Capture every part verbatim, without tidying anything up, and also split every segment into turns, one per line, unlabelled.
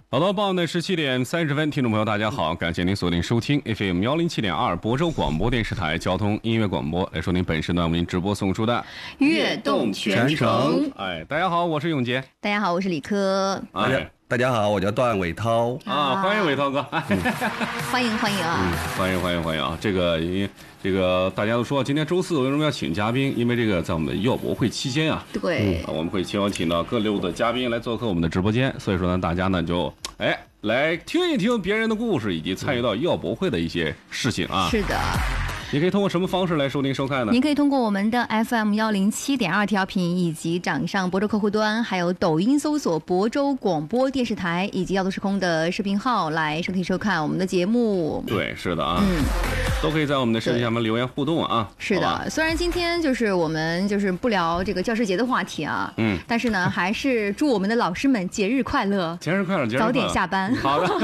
好的，傍晚的十七点三十分，听众朋友大家好，感谢您锁定收听 F M 幺零七点二亳州广播电视台交通音乐广播，来收听本时段为您直播送出的
悦动全程。
哎，大家好，我是永杰。
大家好，我是李科。
哎，
大家好，我叫段伟涛
啊，欢迎伟涛哥，
嗯、欢迎欢迎啊、
嗯，欢迎欢迎欢迎啊！这个因为这个大家都说今天周四为什么要请嘉宾？因为这个在我们的药博会期间啊，
对、
嗯，我们会邀请到各路的嘉宾来做客我们的直播间，所以说呢，大家呢就哎来听一听别人的故事，以及参与到药博会的一些事情啊。
是的。
你可以通过什么方式来收听收看呢？
您可以通过我们的 F M 幺零七点二调频，以及掌上亳州客户端，还有抖音搜索亳州广播电视台，以及耀都时空的视频号来收听收看我们的节目。
对，是的啊，
嗯，
都可以在我们的视频下面留言互动啊。
是的，虽然今天就是我们就是不聊这个教师节的话题啊，嗯，但是呢，还是祝我们的老师们节日快乐，
节日快乐，节日快乐，
早点下班。
好的。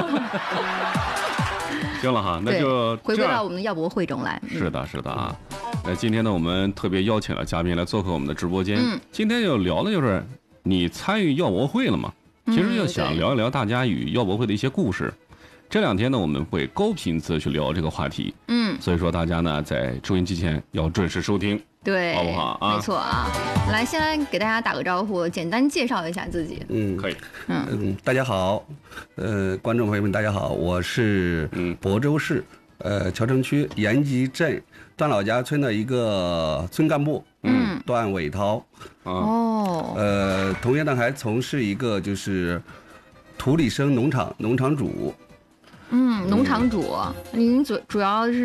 行了哈，那就
回归到我们的药博会中来。
嗯、是的，是的啊。那今天呢，我们特别邀请了嘉宾来做客我们的直播间。嗯，今天要聊的就是你参与药博会了吗？其实就想聊一聊大家与药博会的一些故事。嗯、这两天呢，我们会高频次去聊这个话题。嗯，所以说大家呢在收音机前要准时收听。
对，
好不好啊？
没错啊。来，先来给大家打个招呼，简单介绍一下自己。
嗯，
可以。
嗯嗯，大家好，呃，观众朋友们，大家好，我是亳州市呃谯城区延吉镇段老家村的一个村干部，嗯，段伟涛。
哦。
呃，同时呢还从事一个就是土里生农场农场主。
嗯，农场主，您主主要是